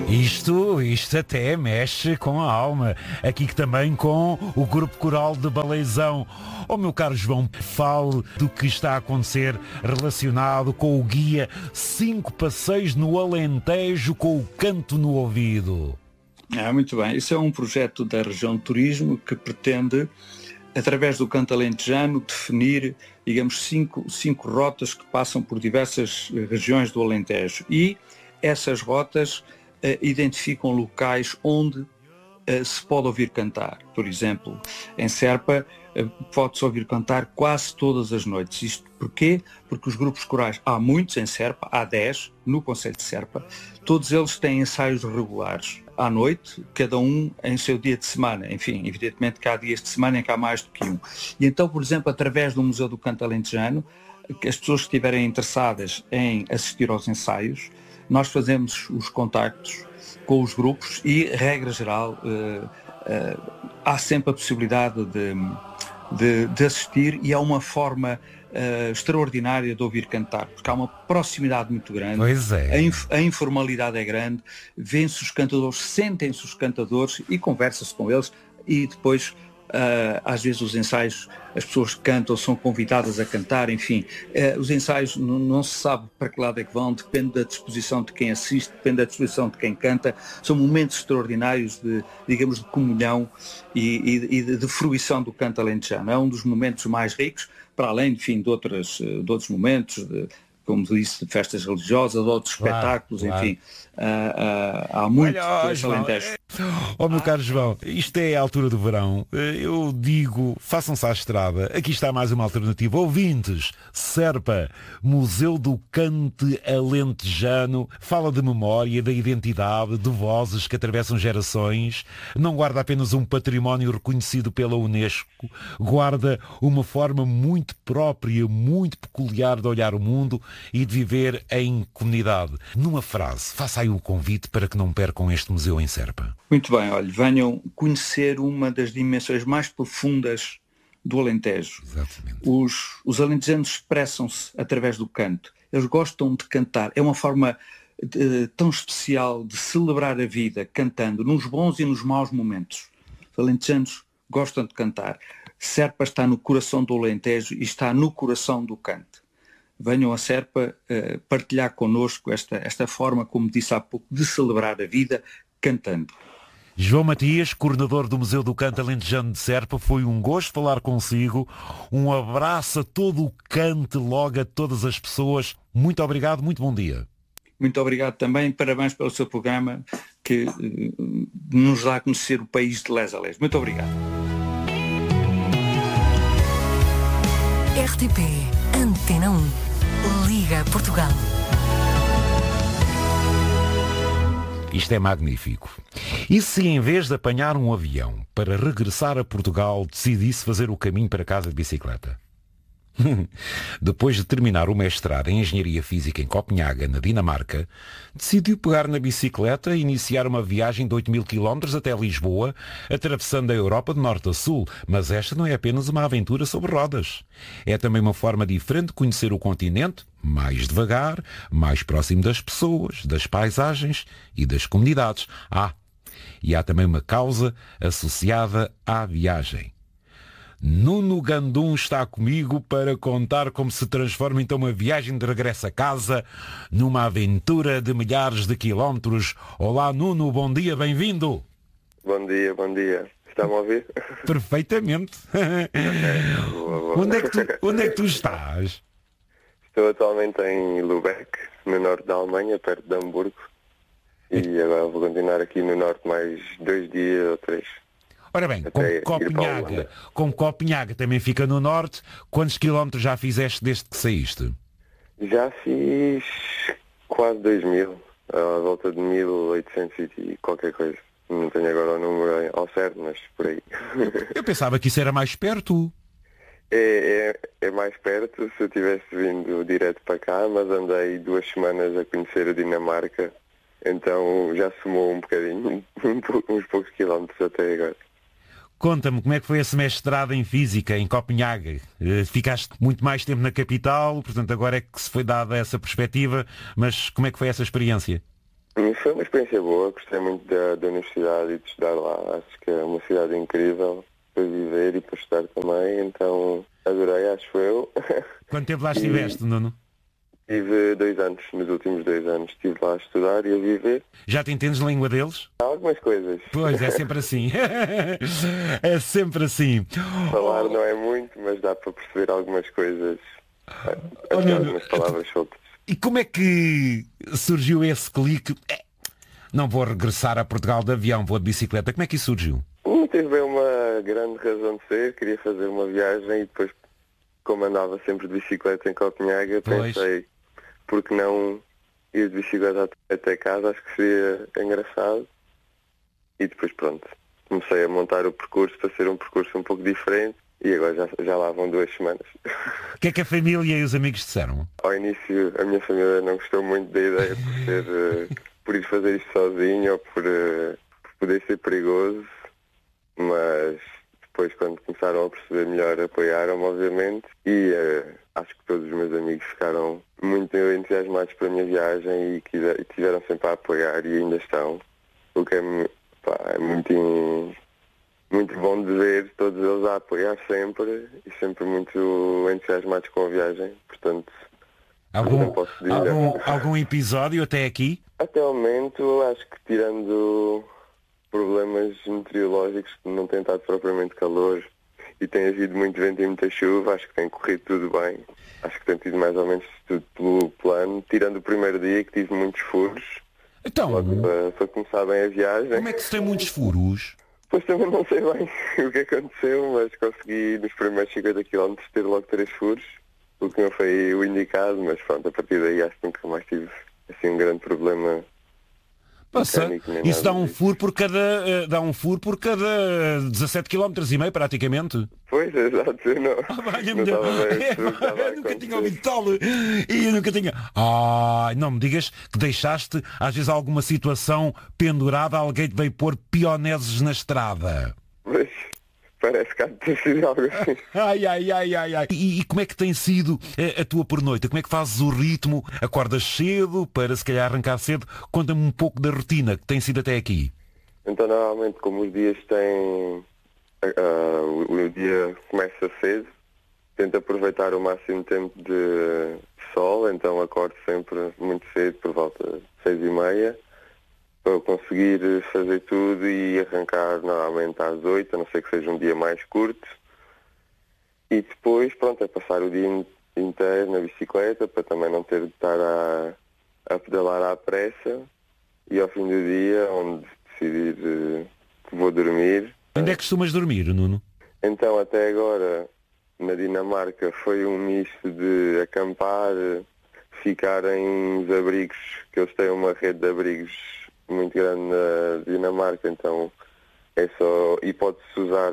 Isto até mexe com a alma. Aqui também com o Grupo Coral de Baleizão. Oh, meu caro João, fale do que está a acontecer relacionado com o guia 5 passeios no Alentejo com o canto no ouvido. Muito bem. Isso é um projeto da região de turismo que pretende, através do canto alentejano, definir, digamos, cinco rotas que passam por diversas regiões do Alentejo. E essas rotas identificam locais onde se pode ouvir cantar. Por exemplo, em Serpa pode-se ouvir cantar quase todas as noites. Isto porquê? Porque os grupos corais, há muitos em Serpa, há 10 no concelho de Serpa, todos eles têm ensaios regulares à noite, cada um em seu dia de semana. Enfim, evidentemente que há dias de semana em que há mais do que um. E então, por exemplo, através do Museu do Canto Alentejano, que as pessoas que estiverem interessadas em assistir aos ensaios, nós fazemos os contactos com os grupos e, regra geral, há sempre a possibilidade de assistir, e há uma forma extraordinária de ouvir cantar, porque há uma proximidade muito grande. Pois é. A informalidade é grande, vêem-se os cantadores, sentem-se os cantadores e conversa-se com eles, e depois às vezes os ensaios, as pessoas que cantam são convidadas a cantar, enfim, os ensaios não se sabe para que lado é que vão, depende da disposição de quem assiste, depende da disposição de quem canta. São momentos extraordinários de, digamos, de comunhão e de fruição do canto alentejano. É um dos momentos mais ricos, para além, enfim, de outros momentos, como disse, de festas religiosas, outros espetáculos, claro. Enfim, há muito esse Alentejo. Oh, meu caro João, isto é a altura do verão. Eu digo, façam-se à estrada. Aqui está mais uma alternativa. Ouvintes, Serpa, Museu do Cante Alentejano, fala de memória, da identidade, de vozes que atravessam gerações. Não guarda apenas um património reconhecido pela Unesco, guarda uma forma muito própria, muito peculiar de olhar o mundo e de viver em comunidade. Numa frase, faça aí o convite para que não percam este museu em Serpa. Muito bem, olha, venham conhecer uma das dimensões mais profundas do Alentejo. Exatamente. Os alentejanos expressam-se através do canto. Eles gostam de cantar. É uma forma tão especial de celebrar a vida, cantando, nos bons e nos maus momentos. Os alentejanos gostam de cantar. Serpa está no coração do Alentejo e está no coração do canto. Venham a Serpa partilhar connosco esta forma, como disse há pouco, de celebrar a vida cantando. João Matias, coordenador do Museu do Canto Alentejano de Serpa, foi um gosto falar consigo. Um abraço a todo o cante, logo a todas as pessoas. Muito obrigado, muito bom dia. Muito obrigado também, parabéns pelo seu programa que nos dá a conhecer o país de les a les. Muito obrigado. RTP Antena 1, Liga Portugal. Isto é magnífico. E se em vez de apanhar um avião para regressar a Portugal, decidisse fazer o caminho para casa de bicicleta? Depois de terminar o mestrado em Engenharia Física em Copenhaga, na Dinamarca, decidiu pegar na bicicleta e iniciar uma viagem de 8.000 km até Lisboa, atravessando a Europa de norte a sul. Mas esta não é apenas uma aventura sobre rodas. É também uma forma diferente de conhecer o continente, mais devagar, mais próximo das pessoas, das paisagens e das comunidades. E há também uma causa associada à viagem. Nuno Gandum está comigo para contar como se transforma então uma viagem de regresso a casa numa aventura de milhares de quilómetros. Olá Nuno, bom dia, bem-vindo. Bom dia. Está-me a ouvir? Perfeitamente. Boa. Onde é que tu estás? Estou atualmente em Lübeck, no norte da Alemanha, perto de Hamburgo. E agora vou continuar aqui no norte mais 2 dias ou 3. Ora bem, como Copenhaga também fica no norte, quantos quilómetros já fizeste desde que saíste? Já fiz quase 2.000, à volta de 1.800 e qualquer coisa. Não tenho agora o número ao certo, mas por aí. Eu pensava que isso era mais perto. É mais perto se eu tivesse vindo direto para cá, mas andei 2 semanas a conhecer a Dinamarca, então já somou um bocadinho, uns poucos quilómetros até agora. Conta-me, como é que foi esse mestrado em Física em Copenhaga? Ficaste muito mais tempo na capital, portanto agora é que se foi dada essa perspectiva, mas como é que foi essa experiência? Foi uma experiência boa, gostei muito da universidade e de estudar lá. Acho que é uma cidade incrível para viver e para estudar também, então adorei, acho eu. Quanto tempo lá E estiveste, Nuno? tive 2 anos, nos últimos 2 anos estive lá a estudar e a viver. Já te entendes a língua deles? Há algumas coisas. Pois, é sempre assim. É sempre assim. Falar não é muito, mas dá para perceber algumas coisas. Oh, Até Nuno, algumas palavras soltas. e como é que surgiu esse clique? Não vou regressar a Portugal de avião, vou de bicicleta. Como é que isso surgiu? Não tive bem uma grande razão de ser, queria fazer uma viagem e depois, como andava sempre de bicicleta em Copenhaga, Pois. pensei, por que não ir de bicicleta até casa, acho que seria engraçado. E depois pronto, comecei a montar o percurso para ser um percurso um pouco diferente e agora já lá vão 2 semanas. O que é que a família e os amigos disseram? Ao início a minha família não gostou muito da ideia por ir fazer isto sozinho ou por poder ser perigoso, mas depois quando começaram a perceber melhor apoiaram-me obviamente e acho que todos os meus amigos ficaram muito entusiasmados pela minha viagem e tiveram sempre a apoiar e ainda estão, o que é muito bom de ver todos eles a apoiar sempre e sempre muito entusiasmados com a viagem, portanto não posso dizer. Algum episódio até aqui? Até o momento acho que tirando problemas meteorológicos que não tem estado propriamente calor e tem havido muito vento e muita chuva, acho que tem corrido tudo bem. Acho que tem tido mais ou menos tudo pelo plano, tirando o primeiro dia que tive muitos furos. Então, Logo para começar bem a viagem. como é que se tem muitos furos? Pois também não sei bem o que aconteceu, mas consegui nos primeiros 50 km ter logo 3 furos, o que não foi o indicado, mas pronto, a partir daí acho que nunca mais tive assim um grande problema. Passa. Mecânico, nem Isso nada dá um disso. furo por cada 17 km e meio praticamente. Pois, exato, eu não Valha-me estava bem a Deus. perceber o que estava a Eu nunca tinha acontecer. ouvido tal. E eu nunca tinha. Não me digas que deixaste às vezes alguma situação pendurada, alguém te veio pôr pioneses na estrada. Mas parece que há de ter sido algo assim. Ai. E como é que tem sido a tua pernoita? Como é que fazes o ritmo? Acordas cedo para se calhar arrancar cedo? Conta-me um pouco da rotina que tem sido até aqui. Então normalmente como os dias têm o dia começa cedo, tento aproveitar o máximo tempo de sol, então acordo sempre muito cedo, por volta de 6h30, para eu conseguir fazer tudo e arrancar normalmente às 8, a não ser que seja um dia mais curto. E depois, pronto, é passar o dia inteiro na bicicleta, para também não ter de estar a pedalar à pressa. E ao fim do dia, onde decidir que vou dormir. Onde é que costumas dormir, Nuno? Então, até agora, na Dinamarca, foi um misto de acampar, ficar em uns abrigos, que eles têm uma rede de abrigos muito grande na Dinamarca, então é só... E pode-se usar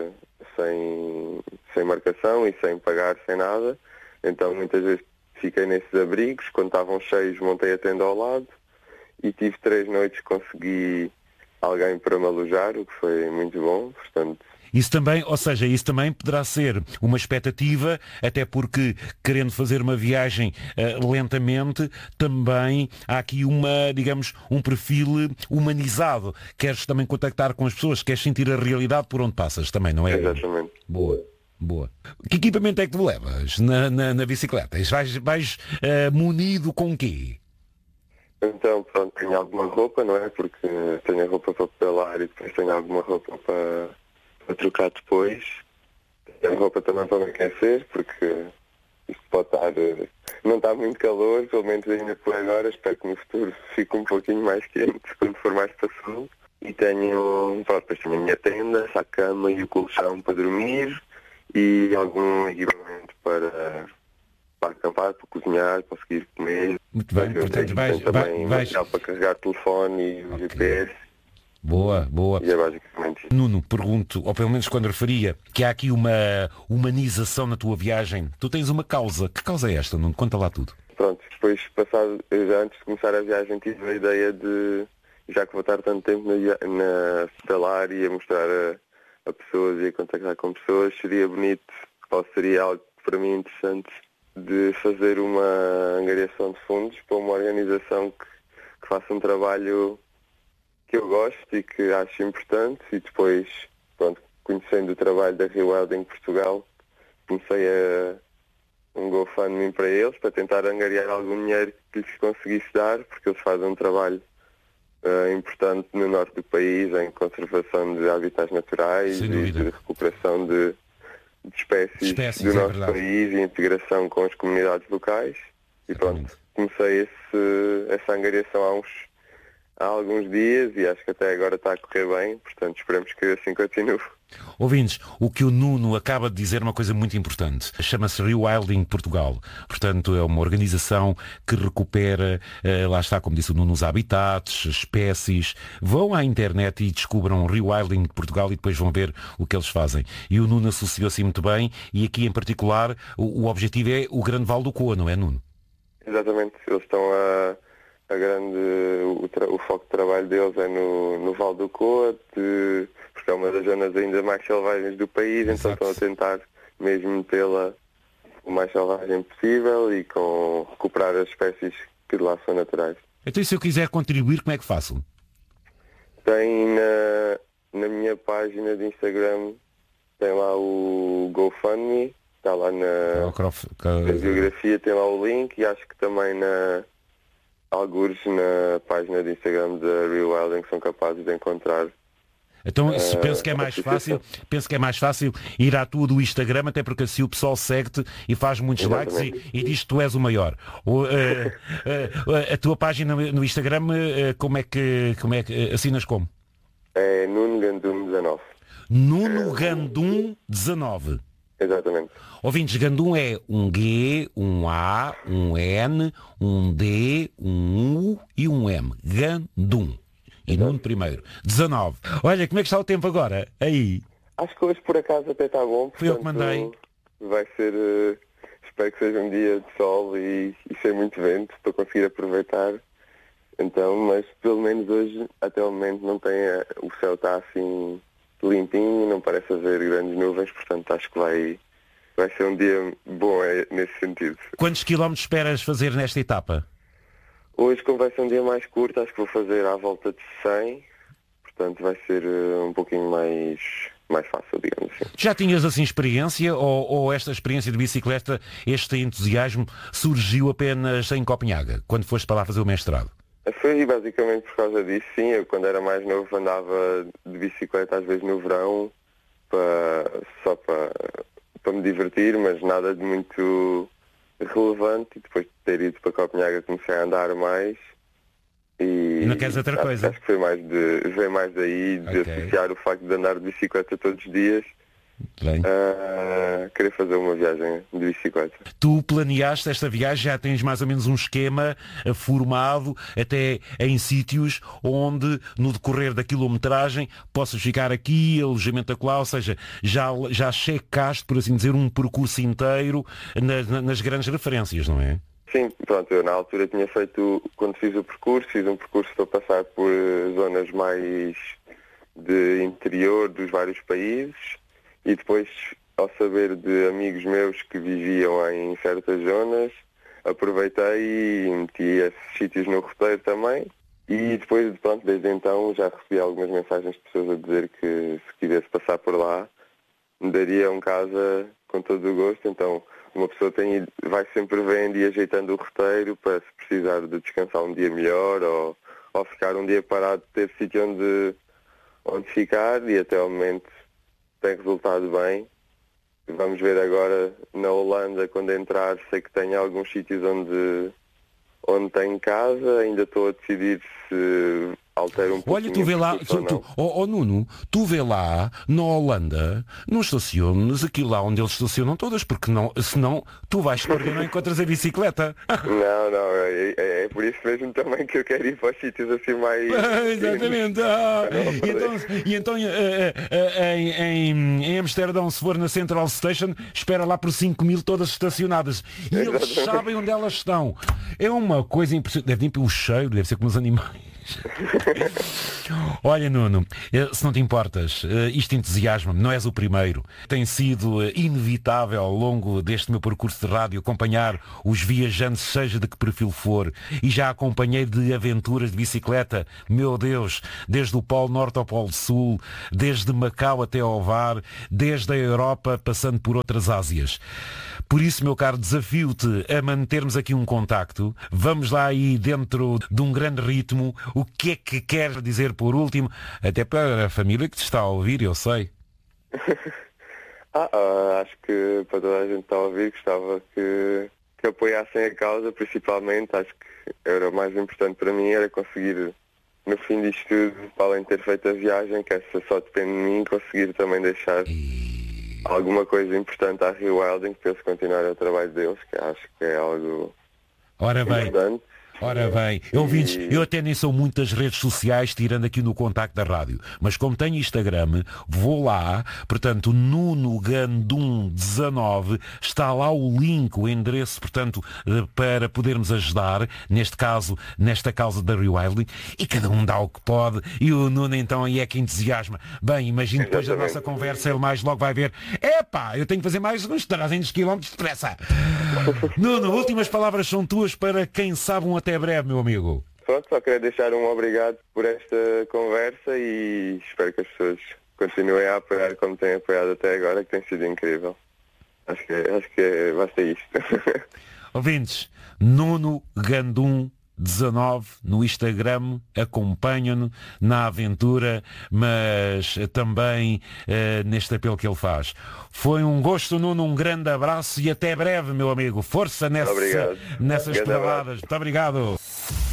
sem marcação e sem pagar, sem nada. Então, muitas vezes fiquei nesses abrigos, quando estavam cheios montei a tenda ao lado e tive 3 noites que consegui alguém para me alojar, o que foi muito bom, portanto... Isso também, ou seja, isso também poderá ser uma expectativa, até porque, querendo fazer uma viagem lentamente, também há aqui digamos, um perfil humanizado. Queres também contactar com as pessoas, queres sentir a realidade por onde passas também, não é? Exatamente. Boa. Que equipamento é que tu levas na bicicleta? Vais munido com o quê? Então, pronto, tenho alguma roupa, não é? Porque tenho roupa para pedalar e depois tenho alguma roupa para trocar depois. Tenho roupa também para me aquecer, porque isto pode estar... Não está muito calor, pelo menos ainda por agora. Espero que no futuro fique um pouquinho mais quente, quando for mais para sul. E tenho, pronto, depois tenho a minha tenda, a cama e o colchão para dormir e algum equipamento para acampar, para cozinhar, para conseguir comer. Muito bem, portanto Tenho também material para carregar telefone e o GPS. Boa. E é basicamente isso. Nuno, pergunto, ou pelo menos quando referia, que há aqui uma humanização na tua viagem. Tu tens uma causa. Que causa é esta, Nuno? Conta lá tudo. Pronto, depois já antes de começar a viagem tive a ideia de, já que vou estar tanto tempo na pedalar e a mostrar a pessoas e a contactar com pessoas, seria bonito, ou seria algo para mim interessante, de fazer uma angariação de fundos para uma organização que que faço um trabalho que eu gosto e que acho importante, e depois, pronto, conhecendo o trabalho da Rewilding Portugal, comecei um GoFundMe para eles, para tentar angariar algum dinheiro que lhes conseguisse dar, porque eles fazem um trabalho importante no norte do país, em conservação de habitats naturais e de recuperação de espécies do nosso país e integração com as comunidades locais. E pronto, comecei essa angariação há alguns dias e acho que até agora está a correr bem, portanto esperamos que assim continue. Ouvintes, o que o Nuno acaba de dizer é uma coisa muito importante. Chama-se Rewilding Portugal. Portanto, é uma organização que recupera, lá está, como disse o Nuno, os habitats, espécies. Vão à internet e descubram Rewilding Portugal e depois vão ver o que eles fazem. E o Nuno associou-se muito bem e aqui em particular o objetivo é o Grande Val do Coa, não é, Nuno? Exatamente. Eles estão o foco de trabalho deles é no Val do Coa, porque é uma das zonas ainda mais selvagens do país. Exato. Então estão a tentar mesmo metê-la o mais selvagem possível e recuperar as espécies que de lá são naturais. Então e se eu quiser contribuir, como é que faço? Tem na minha página de Instagram, tem lá o GoFundMe, está lá na biografia, tem lá o link, e acho que também algures na página de Instagram da Rewilding que são capazes de encontrar. Então penso que é mais fácil ir à tua do Instagram, até porque assim o pessoal segue-te e faz muitos likes e diz que tu és o maior. A tua página no Instagram, como é que assinas como? É Nuno Gandum 19. Nuno Gandum 19. Exatamente. Ouvintes, Gandum é um G, um A, um N, um D, um U e um M. Gandum. E Nuno primeiro. 19. Olha, como é que está o tempo agora? Aí. Acho que hoje por acaso até está bom. Fui eu que mandei. Vai ser, espero que seja um dia de sol e sem muito vento para conseguir aproveitar. Então, mas pelo menos hoje, até o momento, não tem, o céu está assim limpinho, não parece haver grandes nuvens, portanto acho que vai ser um dia bom nesse sentido. Quantos quilómetros esperas fazer nesta etapa? Hoje, como vai ser um dia mais curto, acho que vou fazer à volta de 100, portanto vai ser um pouquinho mais fácil, digamos assim. Já tinhas assim experiência ou esta experiência de bicicleta, este entusiasmo surgiu apenas em Copenhaga, quando foste para lá fazer o mestrado? Foi basicamente por causa disso, sim. Eu quando era mais novo andava de bicicleta às vezes no verão, só para me divertir, mas nada de muito relevante, e depois de ter ido para Copenhaga comecei a andar mais e não queres outra coisa? Acho que veio mais daí, de associar o facto de andar de bicicleta todos os dias. Bem. Querer fazer uma viagem de bicicleta. Tu planeaste esta viagem, já tens mais ou menos um esquema formado, até em sítios onde no decorrer da quilometragem possas ficar aqui, alojamento acolá, ou seja, já checaste, por assim dizer, um percurso inteiro nas grandes referências, não é? Sim, pronto, eu na altura tinha feito, quando fiz um percurso para passar por zonas mais de interior dos vários países. E depois, ao saber de amigos meus que viviam em certas zonas, aproveitei e meti esses sítios no roteiro também. E depois, pronto, desde então já recebi algumas mensagens de pessoas a dizer que se quisesse passar por lá, me dariam casa com todo o gosto. Então, uma pessoa vai sempre vendo e ajeitando o roteiro para, se precisar de descansar um dia melhor ou ficar um dia parado, ter sítio onde ficar, e até ao momento tem resultado bem. Vamos ver agora na Holanda, quando entrar, sei que tem alguns sítios onde tenho casa, ainda estou a decidir se altero um pouco. Olha, tu vê lá, Nuno, tu vê lá na Holanda, não estaciones aquilo lá onde eles estacionam todas, porque senão tu vais perder e não encontras a bicicleta. Não, é por isso mesmo também que eu quero ir para os sítios assim mais... Exatamente. E então em Amsterdão, se for na Central Station, espera lá por 5.000 todas estacionadas. E eles sabem onde elas estão. É uma coisa impressionante. Deve ter o cheiro, deve ser como os animais. Olha, Nuno, se não te importas, isto entusiasma-me, não és o primeiro. Tem sido inevitável ao longo deste meu percurso de rádio acompanhar os viajantes, seja de que perfil for, e já acompanhei de aventuras de bicicleta, meu Deus, desde o Polo Norte ao Polo Sul, desde Macau até ao Var, desde a Europa, passando por outras Ásias. Por isso, meu caro, desafio-te a mantermos aqui um contacto. Vamos lá aí dentro de um grande ritmo. O que é que queres dizer por último? Até para a família que te está a ouvir, eu sei. Acho que para toda a gente que está a ouvir, gostava que apoiassem a causa, principalmente. Acho que era o mais importante para mim, era conseguir, no fim disto tudo, para além de ter feito a viagem, que essa só depende de mim, conseguir também deixar alguma coisa importante à Rewilding para eles continuarem o trabalho deles, que acho que é algo importante. Ora bem, ouvintes, eu até nem sou muito das redes sociais, tirando aqui no contacto da rádio, mas como tenho Instagram, vou lá, portanto, Nuno Gandum 19, está lá o link, o endereço, portanto, para podermos ajudar, neste caso, nesta causa da Rewilding, e cada um dá o que pode, e o Nuno então aí é que entusiasma. Bem, imagino depois da nossa conversa, ele mais logo vai ver, epá, eu tenho que fazer mais uns 300 km depressa. Nuno, últimas palavras são tuas para quem sabe até breve, meu amigo. Pronto, só queria deixar um obrigado por esta conversa e espero que as pessoas continuem a apoiar como têm apoiado até agora, que tem sido incrível. Acho que basta isto. Ouvintes, Nuno Gandum 19 no Instagram, acompanham-no na aventura, mas também neste apelo que ele faz. Foi um gosto, Nuno, um grande abraço e até breve, meu amigo. Força nessas pedaladas. Muito obrigado.